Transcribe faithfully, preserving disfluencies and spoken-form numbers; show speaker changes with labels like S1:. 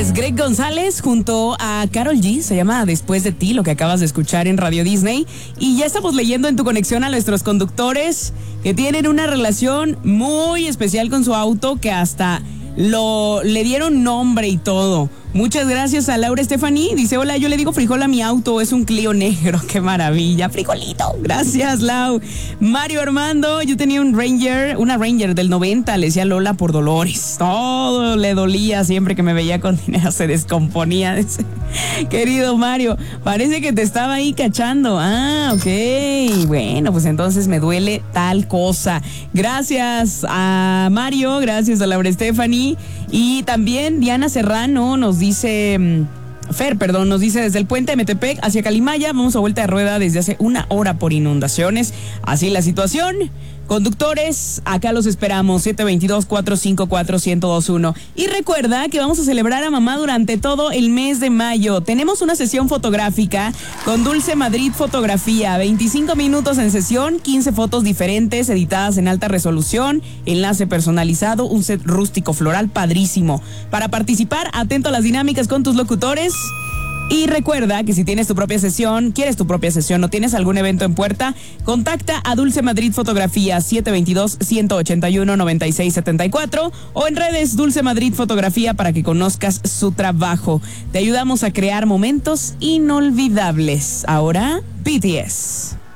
S1: es Greg González junto a Karol G, se llama Después de ti, lo que acabas de escuchar en Radio Disney. Y ya estamos leyendo en tu conexión a nuestros conductores que tienen una relación muy especial con su auto, que hasta lo le dieron nombre y todo. Muchas gracias a Laura Stephanie. Dice, hola, yo le digo frijol a mi auto, es un Clio negro. ¡Qué maravilla! ¡Frijolito! Gracias, Lau. Mario Armando, yo tenía un Ranger, una Ranger del noventa, le decía Lola por Dolores. Todo le dolía siempre que me veía con dinero, se descomponía. Querido Mario, parece que te estaba ahí cachando. Ah, ok. Bueno, pues entonces me duele tal cosa. Gracias a Mario, gracias a Laura Stephanie. Y también Diana Serrano nos dice, Fer, perdón, nos dice desde el puente de Metepec hacia Calimaya, vamos a vuelta de rueda desde hace una hora por inundaciones. Así la situación. Conductores, acá los esperamos, siete dos dos, cuatro cinco cuatro, uno cero dos uno. Y recuerda que vamos a celebrar a mamá durante todo el mes de mayo. Tenemos una sesión fotográfica con Dulce Madrid Fotografía. veinticinco minutos en sesión, quince fotos diferentes, editadas en alta resolución, enlace personalizado, un set rústico floral padrísimo. Para participar, atento a las dinámicas con tus locutores. Y recuerda que si tienes tu propia sesión, quieres tu propia sesión o tienes algún evento en puerta, contacta a Dulce Madrid Fotografía siete dos dos, uno ocho uno, nueve seis siete cuatro o en redes Dulce Madrid Fotografía para que conozcas su trabajo. Te ayudamos a crear momentos inolvidables. Ahora, B T S.